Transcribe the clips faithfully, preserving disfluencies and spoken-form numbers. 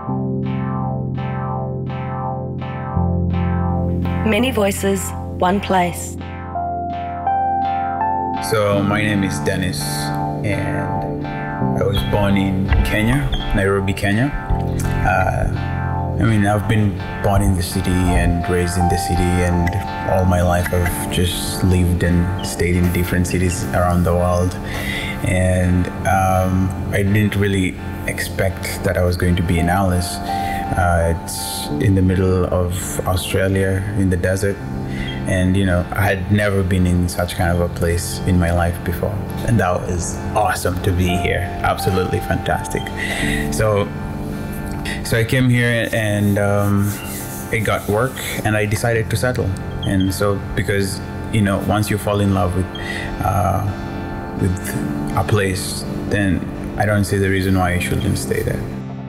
Many voices, one place. So my name is Dennis, and I was born in Kenya, Nairobi, Kenya. Uh, I mean, I've been born in the city and raised in the city, and all my life I've just lived and stayed in different cities around the world. And um, I didn't really expect that I was going to be in Alice. Uh, it's in the middle of Australia, in the desert. And, you know, I had never been in such kind of a place in my life before. And that was awesome to be here. Absolutely fantastic. So, so I came here and um, I got work and I decided to settle. And so, because, you know, once you fall in love with, uh, with a place, then I don't see the reason why you shouldn't stay there.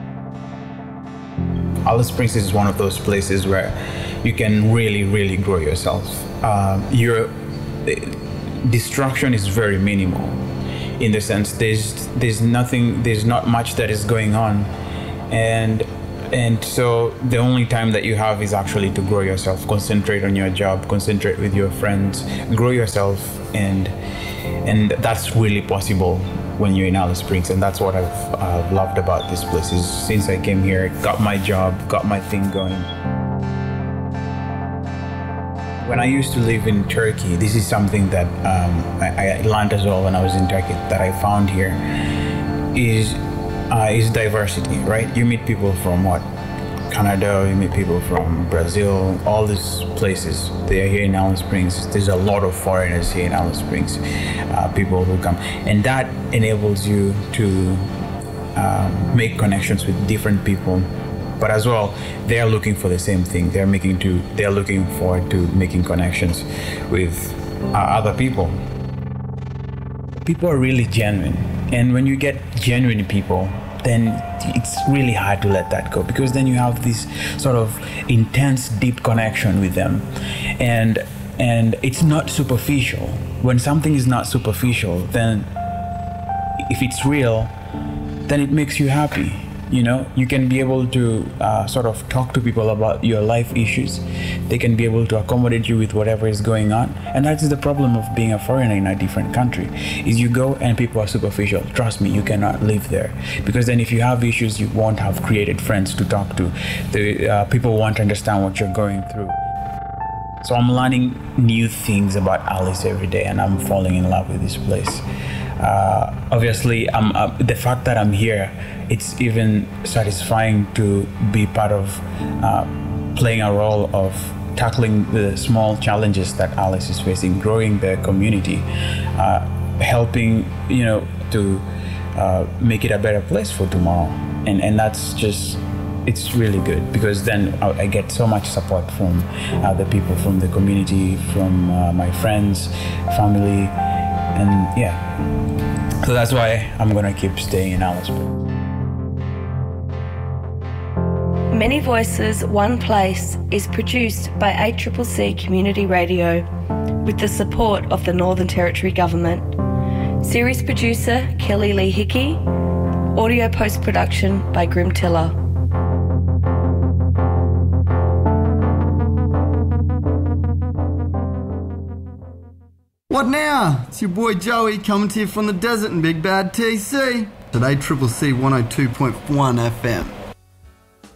Alice Springs is one of those places where you can really, really grow yourself. Uh, your destruction is very minimal, in the sense there's there's nothing, there's not much that is going on, and and so the only time that you have is actually to grow yourself, concentrate on your job, concentrate with your friends, grow yourself, and and that's really possible when you're in Alice Springs. And that's what I've uh, loved about this place, is since I came here, got my job, got my thing going. When I used to live in Turkey, this is something that um, I, I learned as well when I was in Turkey, that I found here, is, uh, is diversity, right? You meet people from what? Canada, you meet people from Brazil, all these places. They are here in Alice Springs. There's a lot of foreigners here in Alice Springs, uh, people who come. And that enables you to um, make connections with different people. But as well, they are looking for the same thing. They're making to, they're looking forward to making connections with uh, other people. People are really genuine. And when you get genuine people, then it's really hard to let that go, because then you have this sort of intense, deep connection with them. And and it's not superficial. When something is not superficial, then if it's real, then it makes you happy. You know, you can be able to uh, sort of talk to people about your life issues. They can be able to accommodate you with whatever is going on. And that's the problem of being a foreigner in a different country, is you go and people are superficial. Trust me, you cannot live there. Because then if you have issues, you won't have created friends to talk to. The uh, people won't understand what you're going through. So I'm learning new things about Alice every day, and I'm falling in love with this place. Uh, obviously, I'm, uh, the fact that I'm here, it's even satisfying to be part of uh, playing a role of tackling the small challenges that Alice is facing, growing the community, uh, helping, you know, to uh, make it a better place for tomorrow. And, and that's just, it's really good, because then I, I get so much support from uh, the people, from the community, from uh, my friends, family, and yeah. So that's why I'm gonna keep staying in Alice Springs. Many Voices, One Place is produced by A C C C Community Radio with the support of the Northern Territory Government. Series producer Kelly Lee Hickey. Audio post-production by Grim Tiller. What now? It's your boy Joey coming to you from the desert in Big Bad T C at A C C C one oh two point one F M.